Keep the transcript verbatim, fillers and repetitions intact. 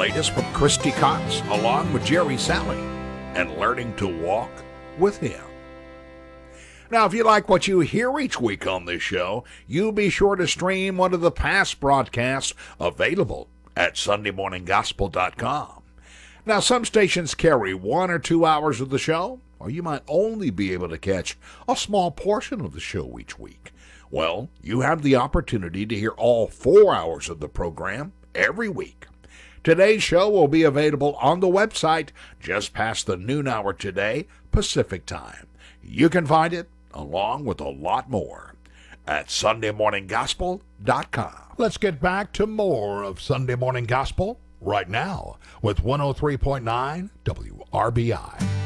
latest from Christy Cox along with Jerry Sally and learning to walk with him. Now, if you like what you hear each week on this show, you be sure to stream one of the past broadcasts available at sunday morning gospel dot com. Now, some stations carry one or two hours of the show, or you might only be able to catch a small portion of the show each week. Well, you have the opportunity to hear all four hours of the program every week. Today's show will be available on the website just past the noon hour today, Pacific Time. You can find it, along with a lot more, at sunday morning gospel dot com. Let's get back to more of Sunday Morning Gospel right now with one oh three point nine W R B I.